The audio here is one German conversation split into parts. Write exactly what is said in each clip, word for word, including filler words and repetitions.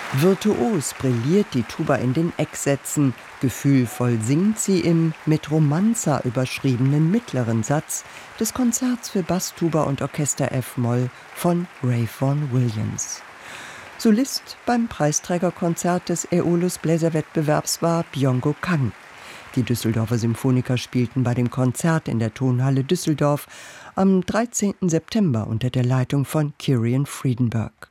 Virtuos brilliert die Tuba in den Ecksätzen, gefühlvoll singt sie im mit Romanza überschriebenen mittleren Satz des Konzerts für Basstuba und Orchester F-Moll von Ray Vaughan Williams. Solist beim Preisträgerkonzert des Aeolus Bläserwettbewerbs war Byung-Go Kang. Die Düsseldorfer Symphoniker spielten bei dem Konzert in der Tonhalle Düsseldorf am dreizehnten September unter der Leitung von Kirian Friedenberg.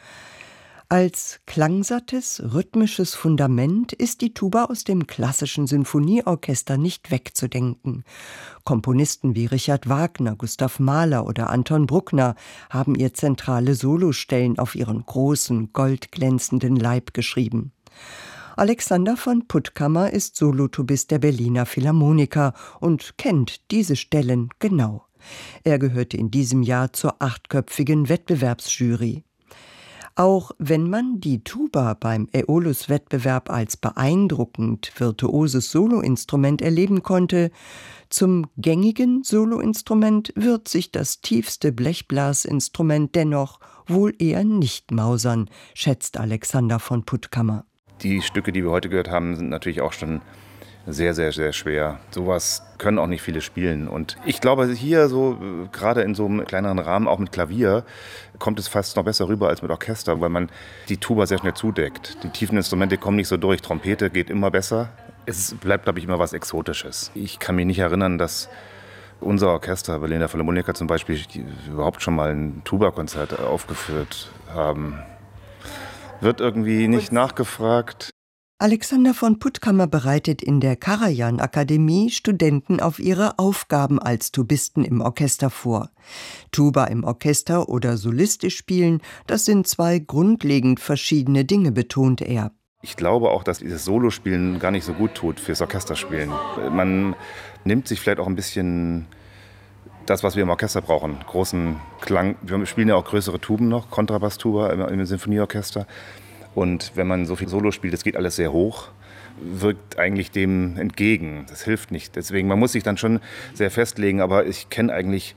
Als klangsattes, rhythmisches Fundament ist die Tuba aus dem klassischen Sinfonieorchester nicht wegzudenken. Komponisten wie Richard Wagner, Gustav Mahler oder Anton Bruckner haben ihr zentrale Solostellen auf ihren großen, goldglänzenden Leib geschrieben. Alexander von Puttkamer ist Solotubist der Berliner Philharmoniker und kennt diese Stellen genau. Er gehörte in diesem Jahr zur achtköpfigen Wettbewerbsjury. Auch wenn man die Tuba beim Aeolus-Wettbewerb als beeindruckend virtuoses Soloinstrument erleben konnte, zum gängigen Soloinstrument wird sich das tiefste Blechblasinstrument dennoch wohl eher nicht mausern, schätzt Alexander von Puttkamer. Die Stücke, die wir heute gehört haben, sind natürlich auch schon sehr, sehr, sehr schwer. Sowas können auch nicht viele spielen. Und ich glaube, hier so, gerade in so einem kleineren Rahmen, auch mit Klavier, kommt es fast noch besser rüber als mit Orchester, weil man die Tuba sehr schnell zudeckt. Die tiefen Instrumente kommen nicht so durch. Trompete geht immer besser. Es bleibt, glaube ich, immer was Exotisches. Ich kann mich nicht erinnern, dass unser Orchester, Berliner Philharmoniker zum Beispiel, überhaupt schon mal ein Tuba-Konzert aufgeführt haben. Wird irgendwie nicht nachgefragt. Alexander von Puttkamer bereitet in der Karajan-Akademie Studenten auf ihre Aufgaben als Tubisten im Orchester vor. Tuba im Orchester oder solistisch spielen, das sind zwei grundlegend verschiedene Dinge, betont er. Ich glaube auch, dass dieses Solospielen gar nicht so gut tut fürs Orchesterspielen. Man nimmt sich vielleicht auch ein bisschen das, was wir im Orchester brauchen, großen Klang. Wir spielen ja auch größere Tuben noch, Kontrabass-Tuba im, im Sinfonieorchester. Und wenn man so viel Solo spielt, das geht alles sehr hoch, wirkt eigentlich dem entgegen. Das hilft nicht. Deswegen, man muss sich dann schon sehr festlegen, aber ich kenne eigentlich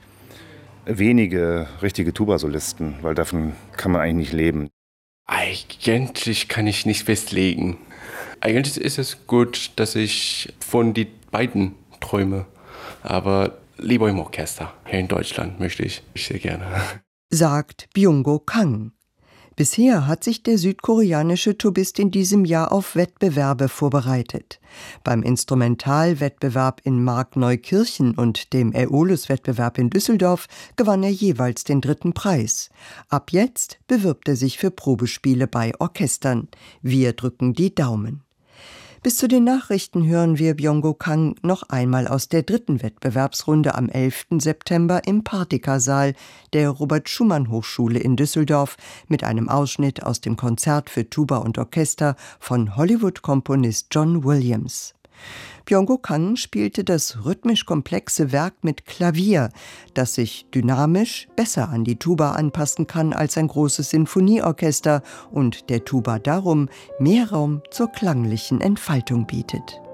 wenige richtige Tuba-Solisten, weil davon kann man eigentlich nicht leben. Eigentlich kann ich nicht festlegen. Eigentlich ist es gut, dass ich von den beiden träume, aber lieber im Orchester. Hier in Deutschland möchte ich sehr gerne. Sagt Byung-Go Kang. Bisher hat sich der südkoreanische Tubist in diesem Jahr auf Wettbewerbe vorbereitet. Beim Instrumentalwettbewerb in Markneukirchen und dem Aeolus-Wettbewerb in Düsseldorf gewann er jeweils den dritten Preis. Ab jetzt bewirbt er sich für Probespiele bei Orchestern. Wir drücken die Daumen. Bis zu den Nachrichten hören wir Byung-Go Kang noch einmal aus der dritten Wettbewerbsrunde am elften September im Partika-Saal der Robert-Schumann-Hochschule in Düsseldorf mit einem Ausschnitt aus dem Konzert für Tuba und Orchester von Hollywood-Komponist John Williams. Byung-Go Kang spielte das rhythmisch komplexe Werk mit Klavier, das sich dynamisch besser an die Tuba anpassen kann als ein großes Sinfonieorchester und der Tuba darum mehr Raum zur klanglichen Entfaltung bietet.